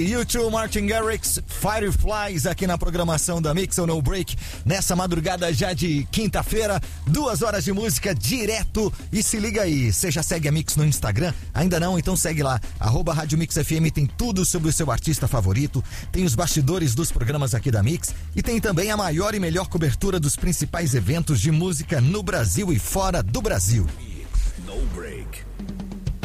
U2, Martin Garrix, Fireflies aqui na programação da Mix ou No Break, nessa madrugada já de quinta-feira, 2 horas de música direto. E se liga aí, você já segue a Mix no Instagram? Ainda não? Então segue lá, @Rádio Mix FM, tem tudo sobre o seu artista favorito, tem os bastidores dos programas aqui da Mix e tem também a maior e melhor cobertura dos principais eventos de música no Brasil e fora do Brasil. No Break.